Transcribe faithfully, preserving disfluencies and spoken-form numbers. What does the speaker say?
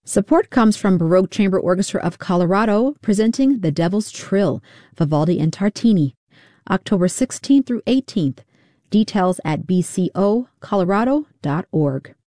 Support comes from Baroque Chamber Orchestra of Colorado presenting The Devil's Trill, Vivaldi and Tartini, October sixteenth through eighteenth. Details at b c o colorado dot org.